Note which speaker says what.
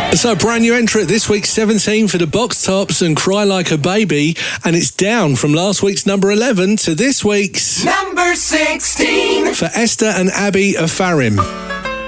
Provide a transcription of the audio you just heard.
Speaker 1: So, brand new entry at this week's 17 for the Box Tops and Cry Like a Baby, and it's down from last week's number 11 to this week's
Speaker 2: number 16
Speaker 1: for Esther and Abby of Farim.